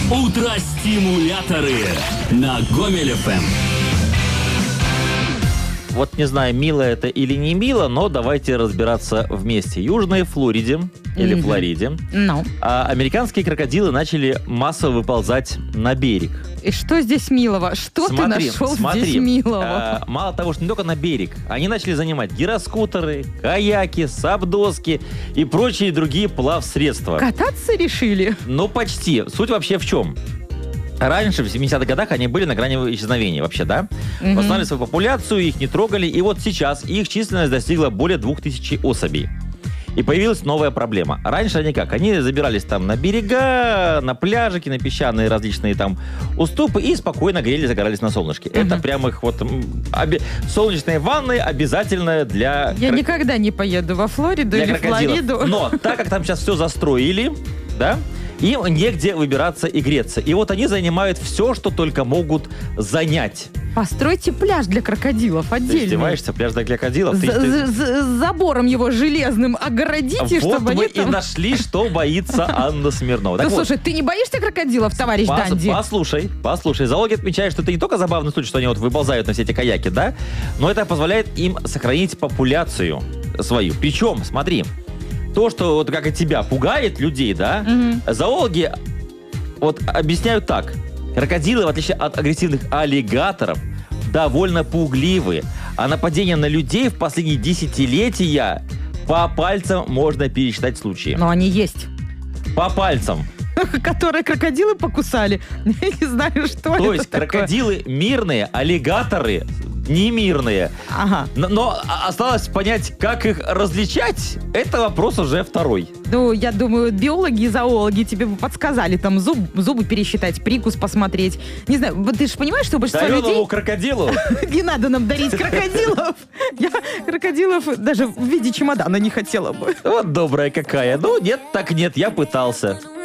Утро-стимуляторы на Гомель ФМ. Вот не знаю, мило это или не мило, но давайте разбираться вместе. В Южной Флориде или Флориде американские крокодилы начали массово выползать на берег. И что здесь милого? Что ты нашел здесь милого? Мало того, что не только на берег, они начали занимать гироскутеры, каяки, сабдоски и прочие другие плавсредства. Кататься решили? Ну, почти. Суть вообще в чем? Раньше, в 70-х годах, они были на грани исчезновения вообще, да? Восстановили свою популяцию, их не трогали, и вот сейчас их численность достигла более 2000 особей. И появилась новая проблема. Раньше они как? Они забирались там на берега, на пляжики, на песчаные различные там уступы и спокойно грели, загорались на солнышке. Это прям их вот... солнечные ванны обязательно для... Я никогда не поеду во Флориду или Флориду. Но так как там сейчас все застроили, да, им негде выбираться и греться. И вот они занимают все, что только могут занять. Постройте пляж для крокодилов отдельно. Ты издеваешься? Пляж для крокодилов? Забором его железным огородите, вот чтобы мы они там... и нашли, что боится Анна Смирнова. Ну, слушай, ты не боишься крокодилов, товарищ Данди? Послушай. Зоологи отмечают, что это не только забавный случай, что они вот выползают на все эти каяки, да, но это позволяет им сохранить популяцию свою. Причем, смотри, то, что вот как и тебя пугает людей, да, зоологи вот объясняют так. Крокодилы, в отличие от агрессивных аллигаторов, довольно пугливые. А нападения на людей в последние десятилетия по пальцам можно пересчитать случаи. Но они есть. По пальцам. Которые крокодилы покусали. Я не знаю, что это. То есть крокодилы мирные, аллигаторы немирные. Ага. Но осталось понять, как их различать, это вопрос уже второй. Ну, я думаю, биологи и зоологи тебе бы подсказали, там, зубы пересчитать, прикус посмотреть. Не знаю, вот ты же понимаешь, что большинство людей... крокодилу. Не надо нам дарить крокодилов. Я крокодилов даже в виде чемодана не хотела бы. Вот добрая какая. Ну, нет, так нет, я пытался.